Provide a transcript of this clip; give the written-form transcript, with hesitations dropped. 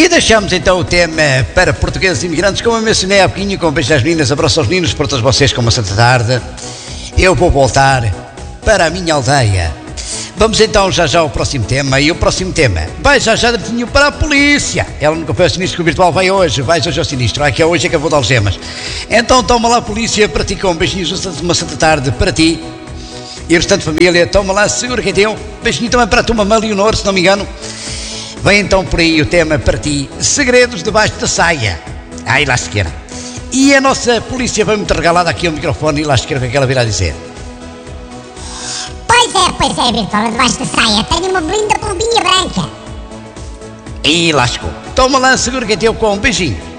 E deixamos então o tema para portugueses imigrantes, como eu mencionei há pouquinho, com beijos às meninas, abraço aos meninos, para todos vocês com uma santa tarde. Eu vou voltar para a minha aldeia. Vamos então já ao próximo tema. E o próximo tema vai já direitinho para a polícia. Ela nunca foi ao sinistro, que o virtual vai hoje ao sinistro. Que é hoje que eu vou dar algemas. Então toma lá a polícia para ti, com beijinhos, uma santa tarde para ti e o restante família. Toma lá, segura que é teu. Beijinho também para a tua mamãe Leonor, se não me engano. Vem então por aí o tema para ti: segredos debaixo da saia. Aí lá se queira. E a nossa polícia vai-me regalada aqui ao microfone e lá se queira o que ela virá dizer. Pois é, virtual, debaixo da saia tenho uma linda pombinha branca. E lascou. Toma lá, segura que é teu, com um beijinho.